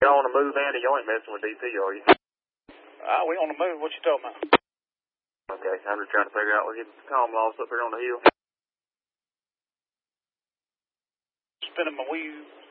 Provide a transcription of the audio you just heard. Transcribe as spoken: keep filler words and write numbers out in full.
Y'all on the move, Andy? You ain't messing with D T, are you? Ah, uh, we on the move. What you talking about? Okay, I'm just trying to figure out. We're getting calm lost up here on the hill. Spinning my wheels.